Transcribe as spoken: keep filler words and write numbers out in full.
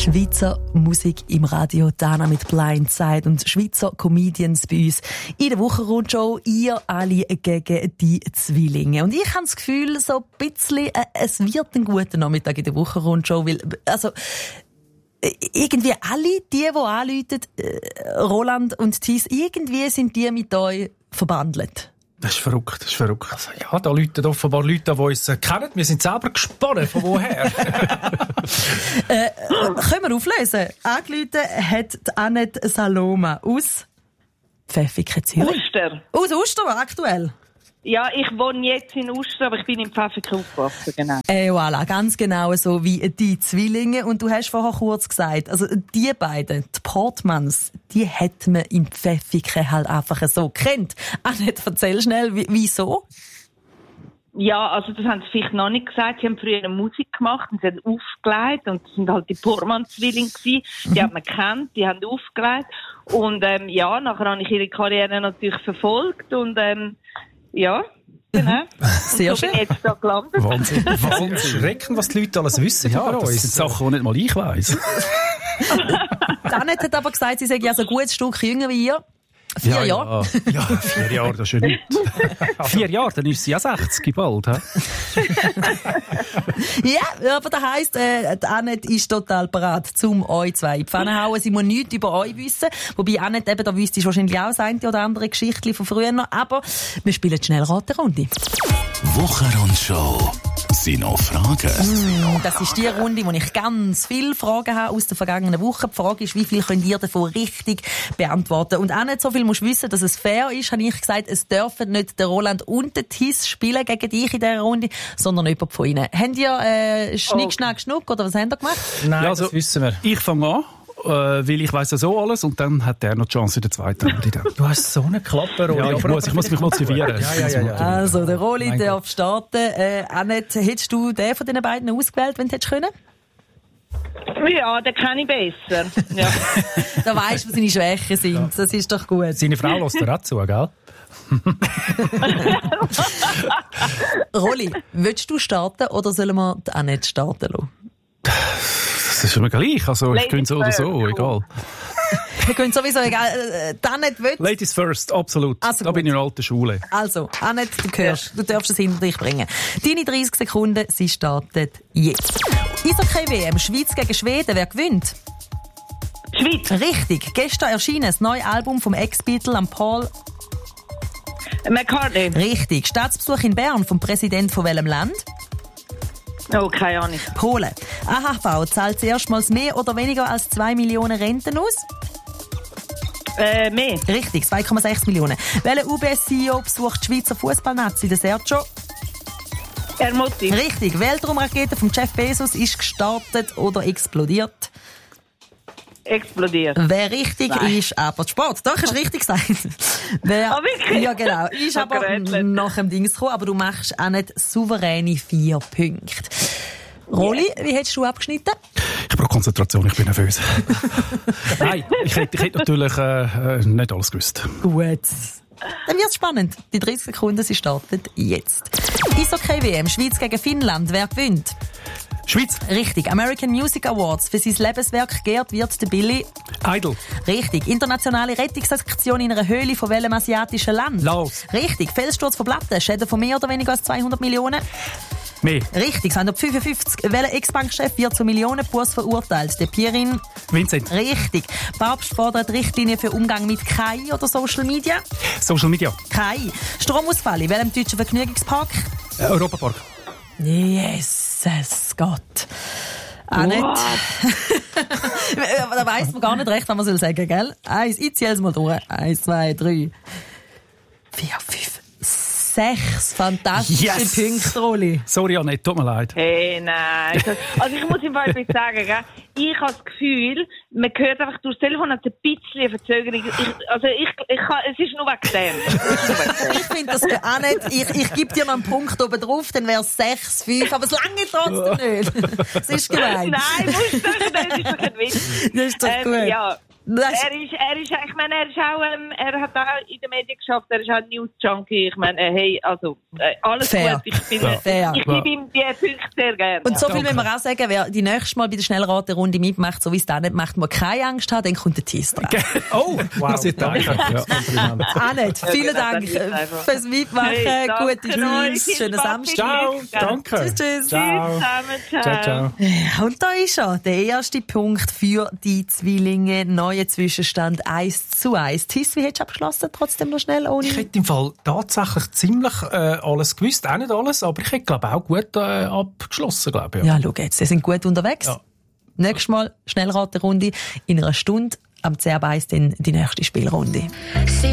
Schweizer Musik im Radio, Dana mit Blindside und Schweizer Comedians bei uns in der Wochenrundshow. Ihr alle gegen die Zwillinge. Und ich habe das Gefühl, so ein bisschen, äh, es wird ein guter Nachmittag in der Wochenrundshow, weil, also, irgendwie alle, die, die anrufen, äh, Roland und Thies, irgendwie sind die mit euch verbandelt. Das ist verrückt, das ist verrückt. Also, ja, da läuten offenbar Leute, die uns äh, kennen. Wir sind selber gespannt, von woher. äh, können wir auflösen? Angerufen hat Annette Saloma aus Pfäffiken, Zürich. Uster. Aus Uster, aktuell? Ja, ich wohne jetzt in Uster, aber ich bin in Pfäffiken aufgewachsen, genau. Äh, voilà, ganz genau so wie die Zwillinge. Und du hast vorher kurz gesagt, also die beiden, die Portmans, die hat man in Pfäffiken halt einfach so gekannt. Annette, erzähl schnell, wie, wieso? Ja, also das haben sie vielleicht noch nicht gesagt. Sie haben früher Musik gemacht und sie haben aufgelegt und das sind halt die Portman-Zwillinge gewesen. Die mhm. hat man gekannt, die haben aufgelegt. Und ähm, ja, nachher habe ich ihre Karriere natürlich verfolgt und ähm, ja, genau. Sehr und so schön. bin ich jetzt da gelandet. Wahnsinn. Wahnsinn. Schreckend, was die Leute alles wissen. Ja, über das uns. sind Sachen, die nicht mal ich weiss. Annette hat aber gesagt, sie sei ja so ein gutes Stück jünger wie ihr. Vier ja, Jahre? Ja. ja, vier Jahre, das ist ja nichts. Vier Jahre, dann ist sie ja sechzig bald. He? Ja, aber das heisst, äh, Annette ist total bereit, zum euch zwei in die Pfanne hauen. Sie muss nichts über euch wissen. Wobei Annette eben, da wüsste wahrscheinlich auch das eine oder andere Geschichtchen von früher noch. Aber wir spielen schnell Raterunde. Wochenrundshow. Sind noch Fragen? Mm, das ist die Runde, wo ich ganz viele Fragen habe aus der vergangenen Woche. Die Frage ist, wie viel könnt ihr davon richtig beantworten? Und auch nicht so viel musst du wissen, dass es fair ist, habe ich gesagt, es dürfen nicht der Roland und der Thies spielen gegen dich in dieser Runde, sondern jemand von ihnen. Habt ihr äh, Schnick, Oh. Schnack, Schnuck oder was habt ihr gemacht? Nein, Ja, also, das wissen wir. Ich fange an, äh, weil ich weiss ja so alles und dann hat der noch die Chance in der zweiten Runde. Dann. Du hast so eine Klappe, Rolli. Ja, ich muss, ich muss mich motivieren. Ja, ja, ja, ja. Also, der Roli Mein darf starten. Äh, Annette, hättest du den von den beiden ausgewählt, wenn du hättest können? Ja, den kenne ich besser. Ja. Da weisst du, was seine Schwächen sind. Ja. Das ist doch gut. Seine Frau lässt dir auch zu, gell? Roli, willst du starten oder sollen wir die Annette starten lassen? Das ist mir gleich. Also, ich könnte so oder so, egal. Wir können sowieso egal. Äh, die Annette will. Ladies first, absolut. Also da gut. bin ich in der alten Schule. Also, Annette, du hörst, du darfst es hinter dich bringen. Deine dreißig Sekunden, sie startet jetzt. Eishockey-W M, Schweiz gegen Schweden, wer gewinnt? Schweiz. Richtig. Gestern erschien das neue Album vom Ex-Beatle am Paul. McCartney. Richtig. Staatsbesuch in Bern vom Präsident von welchem Land? Oh, keine Ahnung. Polen. A H V zahlt erstmals mehr oder weniger als zwei Millionen Renten aus? Äh, mehr. Richtig, zwei Komma sechs Millionen. Welcher U B S-C E O besucht die Schweizer Fußballnazi, der Sergio? Ermutti. Richtig. Weltraumrakete von Jeff Bezos ist gestartet oder explodiert? Explodiert. Wer richtig Nein. ist, aber Sport. Doch, hast du richtig gesagt. Wer, Ah, wirklich? Ja, genau. Ist Hab aber gerätselt. nach dem Dings gekommen, aber du machst auch nicht souveräne vier Punkte. Roli, yeah. Wie hättest du abgeschnitten? Ich brauche Konzentration, ich bin nervös. Nein, ich hätte, ich hätte natürlich äh, äh, nicht alles gewusst. Gut. Dann wird's spannend. Die dreißig Sekunden, sie startet jetzt. Eishockey-W M, Schweiz gegen Finnland. Wer gewinnt? Schweiz. Richtig. American Music Awards. Für sein Lebenswerk geehrt wird der Billy. Idol. Richtig. Internationale Rettungsaktion in einer Höhle von welchem asiatischen Land? Laos. Richtig. Felssturz von Platten. Schäden von mehr oder weniger als zweihundert Millionen? Mehr. Richtig. zweihundertfünfundfünfzig. Welcher Ex-Bankchef wird zu Millionenbuß verurteilt? Der Pirin? Vincent. Richtig. Papst fordert Richtlinien für Umgang mit K I oder Social Media? Social Media. K I. Stromausfall in welchem deutschen Vergnügungspark? Äh, Europapark. Jesus Gott. Annette. Da weiss man gar nicht recht, was man sagen soll, gell? Eins, ich zähl's mal durch. Eins, zwei, drei, vier, fünf, sechs fantastische Yes. Punkte, Roli. Sorry, Annette, tut mir leid. Hey, nein. Also ich muss im Fall etwas sagen, gell? Ich habe das Gefühl, man hört einfach durch das Telefon ein bisschen eine Verzögerung. Ich, also ich, ich kann, es ist nur wegen dem. Es ist nur wegen dem. Ich finde das für Annette, ich, ich gebe dir noch einen Punkt oben drauf, dann wäre es sechs, fünf, aber es lange trotzdem nicht. Es ist gemein. Nein, musst du nicht, das ist doch ein Witz. Das ist doch Ähm, gut. ja, Das Er ist, er ist, ich meine, er ist auch, ähm, er hat auch in den Medien geschafft, er ist auch News-Junkie. Ich meine, äh, hey, also, äh, alles Fair. gut. Ich bin, Ja. Fair. ich gebe ihm die Punkte sehr gerne. Und so Ja, viel danke. müssen wir auch sagen, wer die nächste Mal bei der Schnellraterunde mitmacht, so wie es dann nicht macht, muss keine Angst haben, dann kommt der Tees dran. Oh, wow. Das ist danke. Ja, Kompliment. Auch nicht. Vielen genau, Dank das ist einfach. fürs Mitmachen, Hey, danke gute euch. Vibes, Viel schönen Spaß Samstag. Ciao, Ja. danke. Tschüss, tschüss. Ciao. Tschüss zusammen, ciao. Ciao, ciao. Ja, und da ist er, der erste Punkt für die Zwillinge. Neuer Zwischenstand eins zu eins. Tiss, wie hättest du abgeschlossen? Trotzdem noch schnell ohne... Ich hätte im Fall tatsächlich ziemlich äh, alles gewusst. Auch nicht alles, aber ich hätte, glaube ich, auch gut äh, abgeschlossen, glaube ich. Ja, schau jetzt, sie sind gut unterwegs. Ja. Nächstes Mal Schnellraterunde in einer Stunde. Am zehn Uhr eins dann die nächste Spielrunde.